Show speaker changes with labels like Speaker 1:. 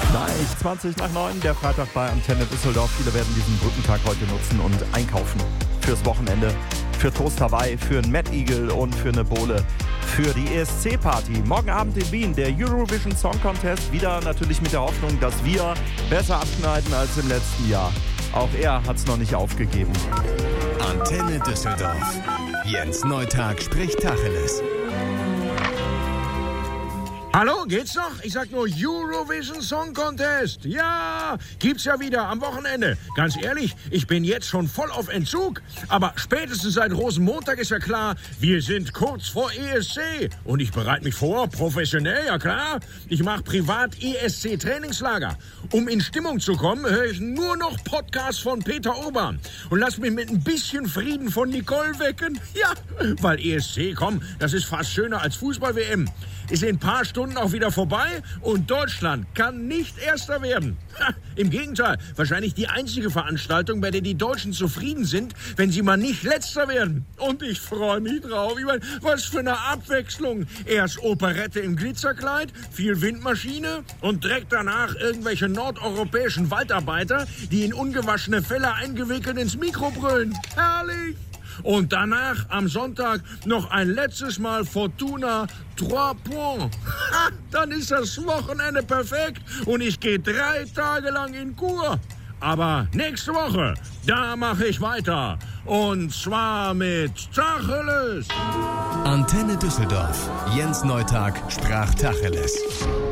Speaker 1: Gleich 20 nach 9, der Freitag bei Antenne Düsseldorf. Viele werden diesen Brückentag heute nutzen und einkaufen. Fürs Wochenende, für Toast Hawaii, für einen Mad Eagle und für eine Bohle. Für die ESC-Party. Morgen Abend in Wien, der Eurovision Song Contest. Wieder natürlich mit der Hoffnung, dass wir besser abschneiden als im letzten Jahr. Auch er hat es noch nicht aufgegeben.
Speaker 2: Antenne Düsseldorf. Jens Neutag spricht Tacheles.
Speaker 3: Hallo, geht's noch? Ich sag nur Eurovision Song Contest. Ja, gibt's ja wieder am Wochenende. Ganz ehrlich, ich bin jetzt schon voll auf Entzug. Aber spätestens seit Rosenmontag ist ja klar, wir sind kurz vor ESC. Und ich bereite mich vor, professionell, ja klar. Ich mache privat ESC-Trainingslager. Um in Stimmung zu kommen, höre ich nur noch Podcasts von Peter Urban. Und lass mich mit ein bisschen Frieden von Nicole wecken. Ja, weil ESC, komm, das ist fast schöner als Fußball-WM. Ist in ein paar Stunden auch wieder vorbei und Deutschland kann nicht Erster werden. Ha, im Gegenteil, wahrscheinlich die einzige Veranstaltung, bei der die Deutschen zufrieden sind, wenn sie mal nicht Letzter werden. Und ich freue mich drauf. Ich meine, was für eine Abwechslung. Erst Operette im Glitzerkleid, viel Windmaschine und direkt danach irgendwelche nordeuropäischen Waldarbeiter, die in ungewaschene Felle eingewickelt ins Mikro brüllen. Herrlich! Und danach am Sonntag noch ein letztes Mal Fortuna 3 Points. Ha, dann ist das Wochenende perfekt und ich gehe 3 Tage lang in Kur. Aber nächste Woche, da mache ich weiter. Und zwar mit Tacheles.
Speaker 2: Antenne Düsseldorf. Jens Neutag sprach Tacheles.